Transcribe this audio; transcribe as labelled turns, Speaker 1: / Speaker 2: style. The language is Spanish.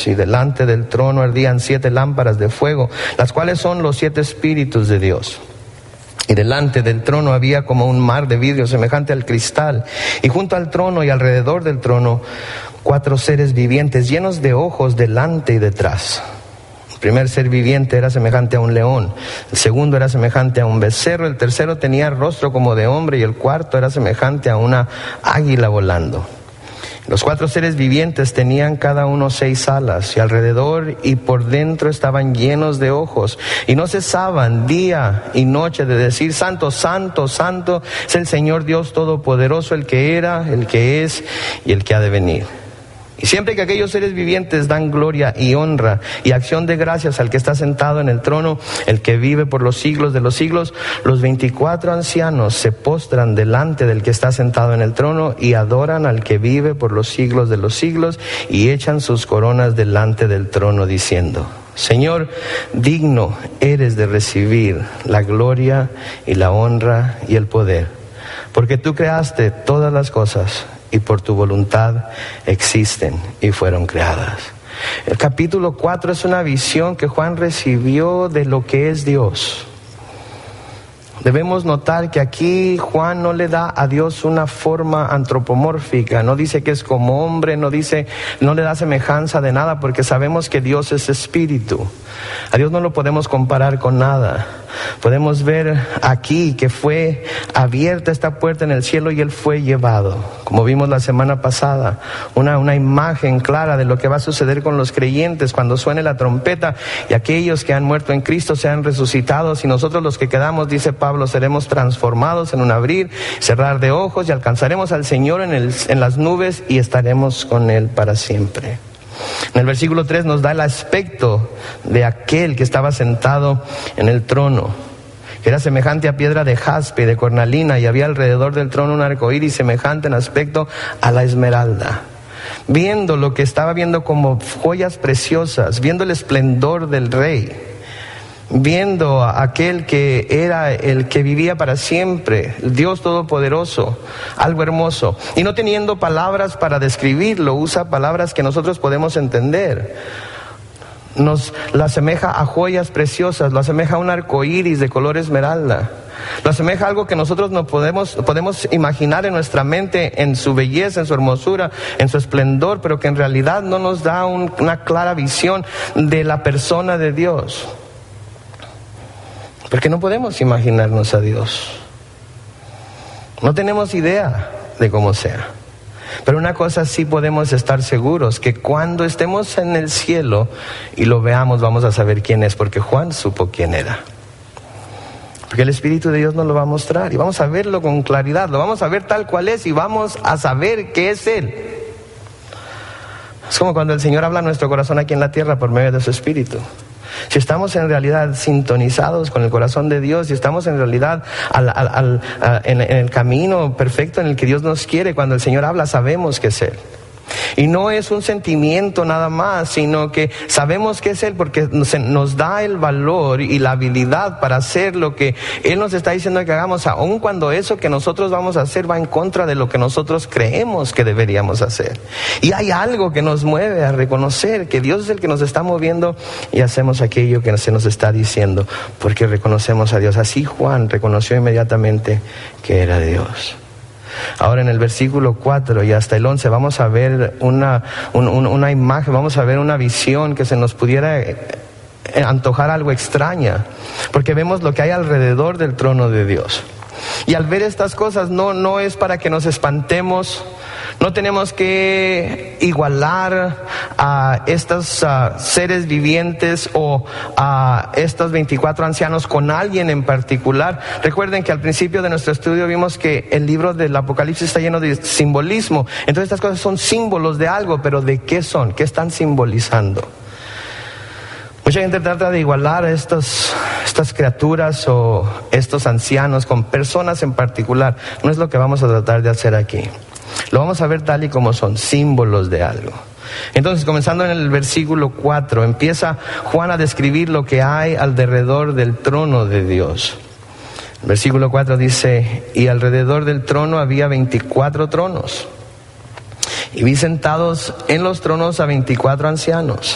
Speaker 1: tronos, y delante del trono ardían 7 lámparas de fuego, las cuales son los 7 espíritus de Dios. Y delante del trono había como un mar de vidrio semejante al cristal, y junto al trono y alrededor del trono 4 seres vivientes llenos de ojos delante y detrás. El primer ser viviente era semejante a un león, el segundo era semejante a un becerro, el tercero tenía rostro como de hombre, y el cuarto era semejante a una águila volando. Los 4 seres vivientes tenían cada uno 6 alas, y alrededor y por dentro estaban llenos de ojos, y no cesaban día y noche de decir: Santo, Santo, Santo es el Señor Dios Todopoderoso, el que era, el que es y el que ha de venir. Y siempre que aquellos seres vivientes dan gloria y honra y acción de gracias al que está sentado en el trono, el que vive por los siglos de los siglos, los 24 ancianos se postran delante del que está sentado en el trono y adoran al que vive por los siglos de los siglos, y echan sus coronas delante del trono diciendo: Señor, digno eres de recibir la gloria y la honra y el poder, porque tú creaste todas las cosas, y por tu voluntad existen y fueron creadas. El capítulo 4 es una visión que Juan recibió de lo que es Dios. Debemos notar que aquí Juan no le da a Dios una forma antropomórfica, no dice que es como hombre, no le da semejanza de nada, porque sabemos que Dios es espíritu. A Dios no lo podemos comparar con nada. Podemos ver aquí que fue abierta esta puerta en el cielo y Él fue llevado. Como vimos la semana pasada, una imagen clara de lo que va a suceder con los creyentes cuando suene la trompeta y aquellos que han muerto en Cristo sean resucitados, y nosotros los que quedamos, dice Pablo, seremos transformados en un abrir, cerrar de ojos, y alcanzaremos al Señor en las nubes y estaremos con Él para siempre. En el versículo 3 nos da el aspecto de aquel que estaba sentado en el trono, que era semejante a piedra de jaspe y de cornalina, y había alrededor del trono un arco iris semejante en aspecto a la esmeralda. Viendo lo que estaba viendo como joyas preciosas, viendo el esplendor del Rey, viendo a aquel que era el que vivía para siempre, el Dios Todopoderoso, algo hermoso, y no teniendo palabras para describirlo, usa palabras que nosotros podemos entender. Nos la asemeja a joyas preciosas, lo asemeja a un arco iris de color esmeralda, lo asemeja a algo que nosotros no podemos imaginar en nuestra mente, en su belleza, en su hermosura, en su esplendor, pero que en realidad no nos da una clara visión de la persona de Dios. Porque no podemos imaginarnos a Dios. No tenemos idea de cómo sea. Pero una cosa sí podemos estar seguros, que cuando estemos en el cielo y lo veamos, vamos a saber quién es, porque Juan supo quién era. Porque el Espíritu de Dios nos lo va a mostrar y vamos a verlo con claridad, lo vamos a ver tal cual es y vamos a saber que es Él. Es como cuando el Señor habla a nuestro corazón aquí en la tierra por medio de su Espíritu. Si estamos en realidad sintonizados con el corazón de Dios, si estamos en realidad en el camino perfecto en el que Dios nos quiere, cuando el Señor habla, sabemos que es Él. Y no es un sentimiento nada más, sino que sabemos que es Él porque nos da el valor y la habilidad para hacer lo que Él nos está diciendo que hagamos, aun cuando eso que nosotros vamos a hacer va en contra de lo que nosotros creemos que deberíamos hacer. Y hay algo que nos mueve a reconocer que Dios es el que nos está moviendo y hacemos aquello que se nos está diciendo, porque reconocemos a Dios. Así Juan reconoció inmediatamente que era Dios. Ahora en el versículo 4 y hasta el 11 vamos a ver una imagen, vamos a ver una visión que se nos pudiera antojar algo extraña, porque vemos lo que hay alrededor del trono de Dios. Y al ver estas cosas no es para que nos espantemos. No tenemos que igualar a estos seres vivientes o a estos 24 ancianos con alguien en particular. Recuerden que al principio de nuestro estudio vimos que el libro del Apocalipsis está lleno de simbolismo. Entonces estas cosas son símbolos de algo, pero ¿de qué son? ¿Qué están simbolizando? Mucha gente trata de igualar a estas criaturas o estos ancianos con personas en particular. No es lo que vamos a tratar de hacer aquí. Lo vamos a ver tal y como son, símbolos de algo. Entonces, comenzando en el versículo 4, empieza Juan a describir lo que hay alrededor del trono de Dios. El versículo 4 dice: y alrededor del trono había 24 tronos, y vi sentados en los tronos a 24 ancianos,